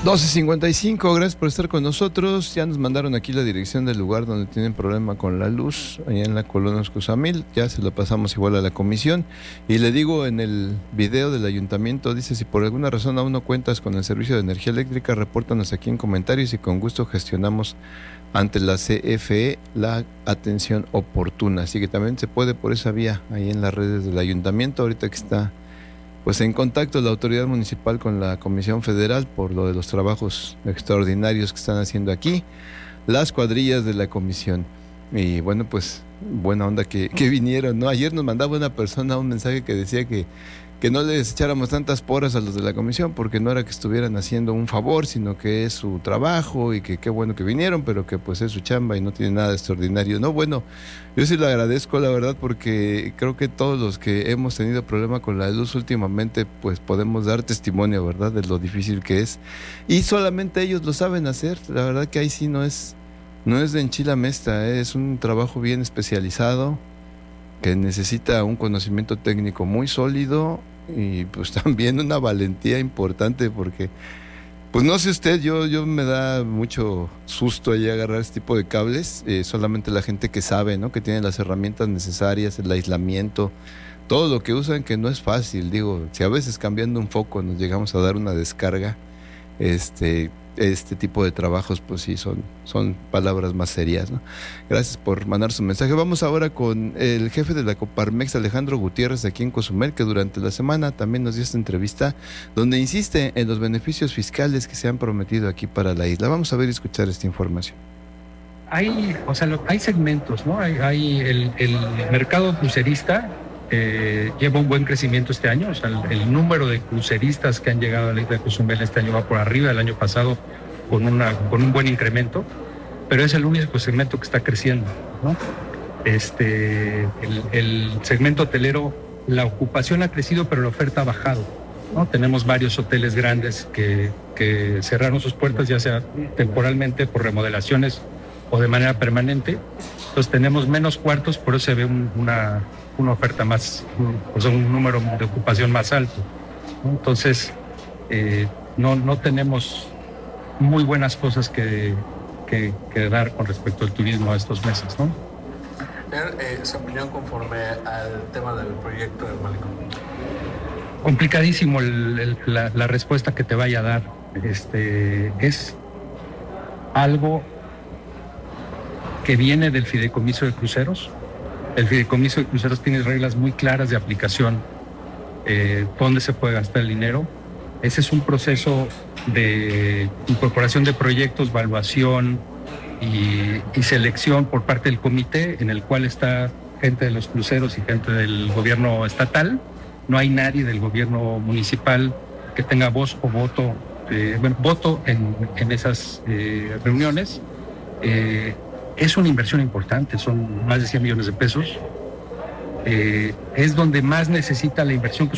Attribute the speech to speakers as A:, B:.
A: 12:55, gracias por estar con nosotros. Ya nos mandaron aquí la dirección del lugar donde tienen problema con la luz, allá en la colonia Escuzamil. Ya se lo pasamos igual a la comisión. Y le digo, en el video del ayuntamiento, dice: si por alguna razón aún no cuentas con el servicio de energía eléctrica, repórtanos aquí en comentarios y con gusto gestionamos ante la CFE la atención oportuna. Así que también se puede por esa vía, ahí en las redes del ayuntamiento, ahorita que está pues en contacto la autoridad municipal con la Comisión Federal por lo de los trabajos extraordinarios que están haciendo aquí, las cuadrillas de la comisión. Y bueno, pues buena onda que vinieron, ¿no? Ayer nos mandaba una persona un mensaje que decía que no les echáramos tantas porras a los de la comisión, porque no era que estuvieran haciendo un favor, sino que es su trabajo y que qué bueno que vinieron, pero que pues es su chamba y no tiene nada de extraordinario. No, bueno, yo sí le agradezco, la verdad, porque creo que todos los que hemos tenido problema con la luz últimamente, pues podemos dar testimonio, ¿verdad?, de lo difícil que es. Y solamente ellos lo saben hacer. La verdad que ahí sí no es de enchilamesta, es un trabajo bien especializado que necesita un conocimiento técnico muy sólido y pues también una valentía importante, porque pues no sé usted, yo me da mucho susto allí agarrar este tipo de cables. Solamente la gente que sabe, ¿no?, que tiene las herramientas necesarias, el aislamiento, todo lo que usan, que no es fácil. Digo, si a veces cambiando un foco nos llegamos a dar una descarga, este tipo de trabajos pues sí son palabras más serias, ¿no? Gracias por mandar su mensaje. Vamos ahora con el jefe de la Coparmex, Alejandro Gutiérrez, aquí en Cozumel, que durante la semana también nos dio esta entrevista donde insiste en los beneficios fiscales que se han prometido aquí para la isla. Vamos a ver y escuchar esta información.
B: Hay segmentos, ¿no? Hay el mercado crucerista lleva un buen crecimiento este año. O sea, el número de cruceristas que han llegado a la isla de Cozumel este año va por arriba del año pasado con un buen incremento, pero es el único segmento que está creciendo, ¿no? El segmento hotelero, la ocupación ha crecido, pero la oferta ha bajado, ¿no? Tenemos varios hoteles grandes que cerraron sus puertas, ya sea temporalmente por remodelaciones o de manera permanente. Entonces tenemos menos cuartos, por eso se ve una oferta más, o sea, un número de ocupación más alto, ¿no? Entonces no tenemos muy buenas cosas que dar con respecto al turismo a estos meses, ¿no?
C: Su opinión conforme al tema del proyecto del malecón.
B: Complicadísimo la respuesta que te vaya a dar. Es algo que viene del Fideicomiso de Cruceros. El Fideicomiso de Cruceros tiene reglas muy claras de aplicación, dónde se puede gastar el dinero. Ese es un proceso de incorporación de proyectos, evaluación y selección por parte del comité, en el cual está gente de los cruceros y gente del gobierno estatal. No hay nadie del gobierno municipal que tenga voz o voto, voto en esas reuniones. Es una inversión importante, son más de 100 millones de pesos. Es donde más necesita la inversión